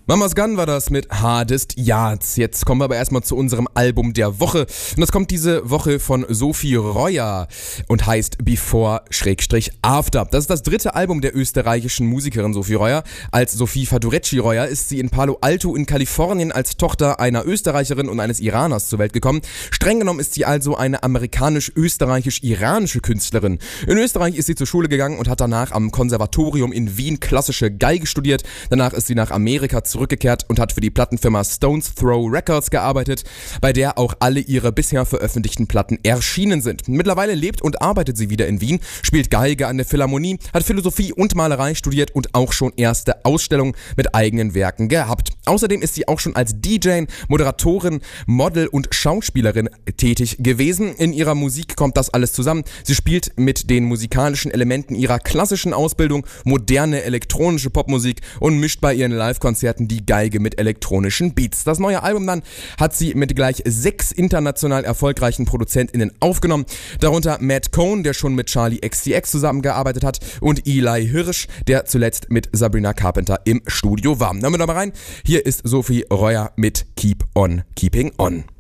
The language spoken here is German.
Mama's Gun war das mit Hardest Yards. Jetzt kommen wir aber erstmal zu unserem Album der Woche. Und das kommt diese Woche von Sophie Royer und heißt Before/After. Das ist das dritte Album der österreichischen Musikerin Sophie Royer. Als Sophie Fadurecci Royer ist sie in Palo Alto in Kalifornien als Tochter einer Österreicherin und eines Iraners zur Welt gekommen. Streng genommen ist sie also eine amerikanisch-österreichisch-iranische Künstlerin. In Österreich ist sie zur Schule gegangen und hat danach am Konservatorium in Wien klassische Geige studiert. Danach ist sie nach Amerika zurückgekehrt und hat für die Plattenfirma Stones Throw Records gearbeitet, bei der auch alle ihre bisher veröffentlichten Platten erschienen sind. Mittlerweile lebt und arbeitet sie wieder in Wien, spielt Geige an der Philharmonie, hat Philosophie und Malerei studiert und auch schon erste Ausstellungen mit eigenen Werken gehabt. Außerdem ist sie auch schon als DJ, Moderatorin, Model und Schauspielerin tätig gewesen. In ihrer Musik kommt das alles zusammen. Sie spielt mit den musikalischen Elementen ihrer klassischen Ausbildung moderne elektronische Popmusik und mischt bei ihren Live-Konzerten die Geige mit elektronischen Beats. Das neue Album dann hat sie mit gleich 6 international erfolgreichen ProduzentInnen aufgenommen. Darunter Matt Cohn, der schon mit Charlie XCX zusammengearbeitet hat, und Eli Hirsch, der zuletzt mit Sabrina Carpenter im Studio war. Hören wir da mal rein. Hier ist Sophie Royer mit Keep on Keeping On.